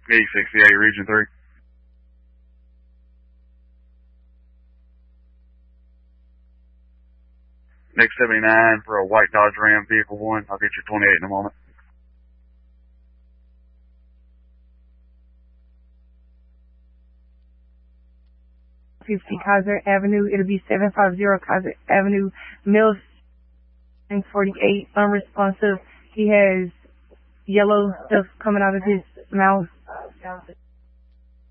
E68, Region 3. Next 79 for a white Dodge Ram Vehicle 1. I'll get your 28 in a moment. Kaiser Avenue. It'll be 750 Kaiser Avenue, Mills 48, unresponsive. He has yellow stuff coming out of his mouth.